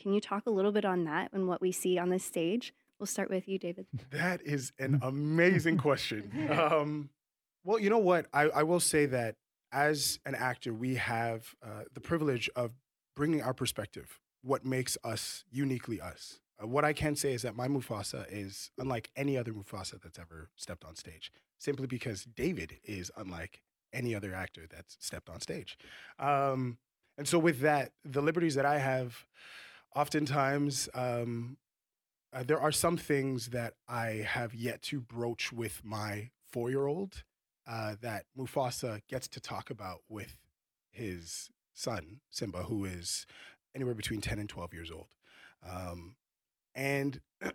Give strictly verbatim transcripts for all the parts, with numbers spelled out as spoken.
Can you talk a little bit on that and what we see on this stage? We'll start with you, David. That is an amazing question. Um, well, you know what? I, I will say that as an actor, we have uh, the privilege of bringing our perspective, what makes us uniquely us. Uh, what I can say is that my Mufasa is unlike any other Mufasa that's ever stepped on stage, simply because David is unlike any other actor that's stepped on stage. Um, and so, with that, the liberties that I have, oftentimes, um, uh, there are some things that I have yet to broach with my four-year-old uh, that Mufasa gets to talk about with his son, Simba, who is anywhere between ten and twelve years old. Um, and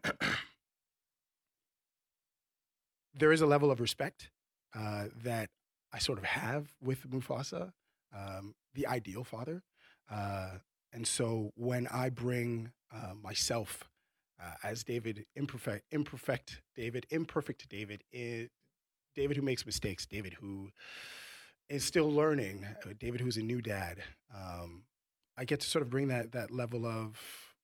there is a level of respect uh, that I sort of have with Mufasa, um, the ideal father. Uh, and so when I bring uh, myself uh, as David, imperfect, imperfect David, imperfect David, i- David who makes mistakes, David who is still learning, uh, David who's a new dad, um, I get to sort of bring that that level of,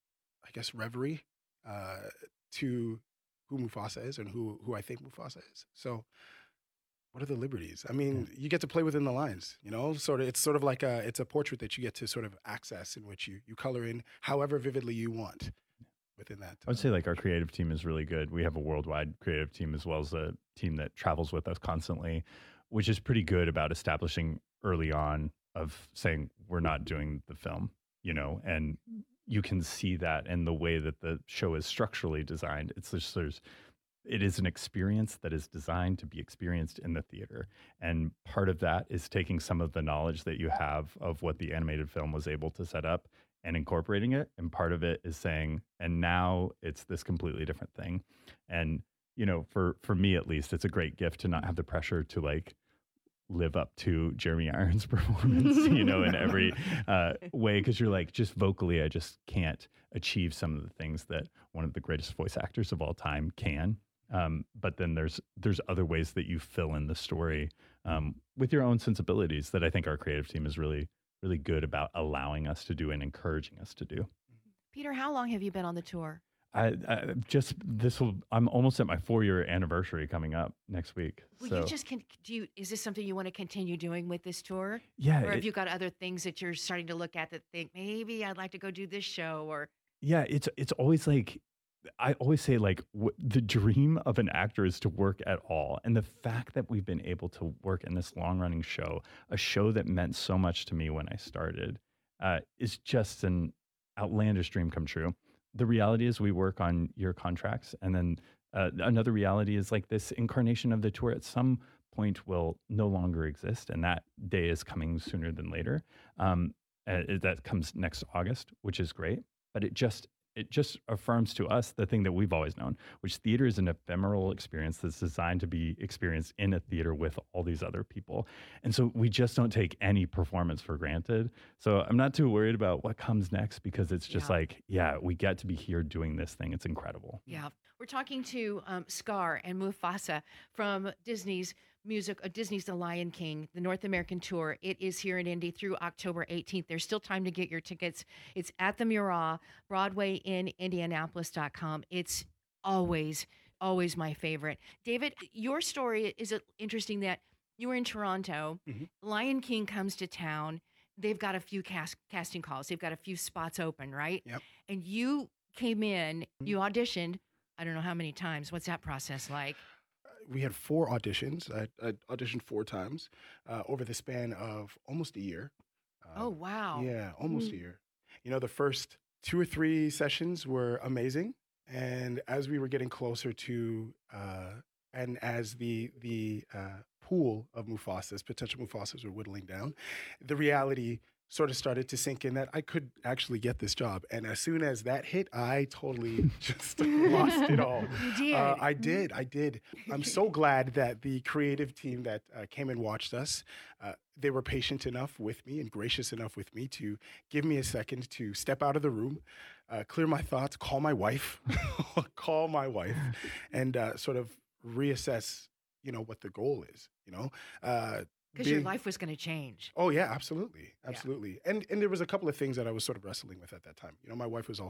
I guess, reverie uh, to who Mufasa is and who who I think Mufasa is. So what are the liberties? I Yeah. mean, you get to play within the lines, you know. Sort of, it's sort of like a it's a portrait that you get to sort of access, in which you you color in however vividly you want within that. I would uh, say like our creative team is really good. We have a worldwide creative team as well as a team that travels with us constantly, which is pretty good about establishing early on of saying we're not doing the film, you know, and you can see that in the way that the show is structurally designed. It's just there's it is an experience that is designed to be experienced in the theater. And part of that is taking some of the knowledge that you have of what the animated film was able to set up and incorporating it. And part of it is saying, and now it's this completely different thing. And, you know, for for me at least, it's a great gift to not have the pressure to like live up to Jeremy Irons' performance, you know, in every uh, way, because you're like, just vocally, I just can't achieve some of the things that one of the greatest voice actors of all time can. Um, but then there's there's other ways that you fill in the story um, with your own sensibilities that I think our creative team is really really good about allowing us to do and encouraging us to do. Peter, how long have you been on the tour? I, I just this will I'm almost at my four year anniversary coming up next week. Will so you just can do you is this something you want to continue doing with this tour? yeah, Or have it- you got other things that you're starting to look at that think maybe I'd like to go do this show or yeah, it's it's always like I always say like w- the dream of an actor is to work at all, and the fact that we've been able to work in this long running show, a show that meant so much to me when I started, uh, is just an outlandish dream come true. The reality is we work on year contracts, and then uh, another reality is like this incarnation of the tour at some point will no longer exist, and that day is coming sooner than later. Um, uh, that comes next August, which is great, but it just it just affirms to us the thing that we've always known, which theater is an ephemeral experience that's designed to be experienced in a theater with all these other people. And so we just don't take any performance for granted. So I'm not too worried about what comes next because it's just Yeah. like, yeah, we get to be here doing this thing. It's incredible. yeah. We're talking to um, Scar and Mufasa from Disney's music, uh, Disney's The Lion King, the North American tour. It is here in Indy through October eighteenth. There's still time to get your tickets. It's at the Murat, Broadway in Indianapolis dot com. It's always, always my favorite. David, your story is it interesting that you were in Toronto. Mhm. Lion King comes to town. They've got a few cast, casting calls. They've got a few spots open, right? Yep. And you came in, Mhm. you auditioned. I don't know how many times. What's that process like? We had four auditions. I, I auditioned four times uh, over the span of almost a year. Oh, Um, wow. Yeah, almost a Mm. year. You know, the first two or three sessions were amazing, and as we were getting closer to, uh, and as the the uh, pool of Mufasas, potential Mufasas, were whittling down, the reality sort of started to sink in that I could actually get this job. And as soon as that hit, I totally just lost it all. You did. Uh, I did. I did. I'm so glad that the creative team that uh, came and watched us, uh, they were patient enough with me and gracious enough with me to give me a second to step out of the room, uh, clear my thoughts, call my wife, call my wife, and uh, sort of reassess, you know, what the goal is, you know? Uh, Because your being- life was going to change. Oh yeah, absolutely, absolutely. And and there was a couple of things that I was sort of wrestling with at that time. You know, my wife was also